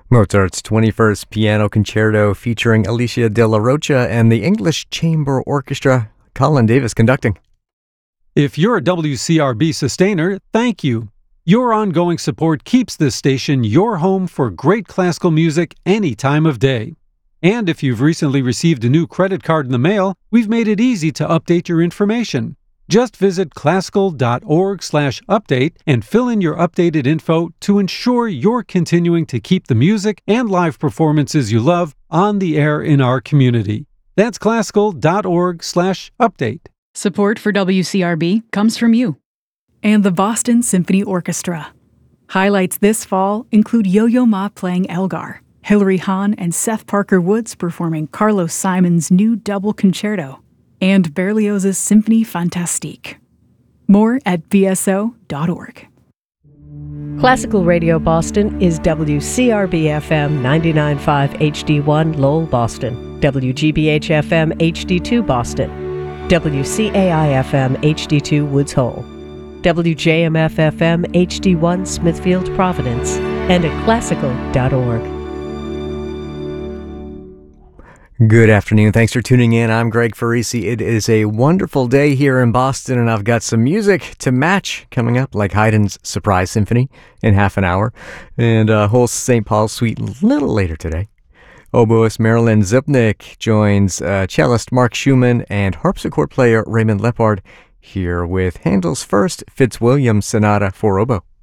Mozart's 21st Piano Concerto featuring Alicia de la Rocha and the English Chamber Orchestra, Colin Davis conducting. If you're a WCRB sustainer, thank you. Your ongoing support keeps this station your home for great classical music any time of day. And if you've recently received a new credit card in the mail, we've made it easy to update your information. Just visit classical.org/update and fill in your updated info to ensure you're continuing to keep the music and live performances you love on the air in our community. That's classical.org/update. Support for WCRB comes from you. And the Boston Symphony Orchestra. Highlights this fall include Yo-Yo Ma playing Elgar, Hilary Hahn and Seth Parker Woods performing Carlos Simon's new double concerto, and Berlioz's Symphonie Fantastique. More at bso.org. Classical Radio Boston is WCRB-FM 99.5 HD1 Lowell, Boston, WGBH-FM HD2 Boston, WCAI-FM HD2 Woods Hole, WJMF-FM HD1 Smithfield, Providence, and at classical.org. Good afternoon. Thanks for tuning in. I'm Greg Farisi. It is a wonderful day here in Boston, and I've got some music to match coming up, like Haydn's Surprise Symphony in half an hour, and Holst's St. Paul's Suite a little later today. Oboist Marilyn Zupnik joins cellist Mark Schumann and harpsichord player Raymond Lepard here with Handel's first Fitzwilliam Sonata for oboe.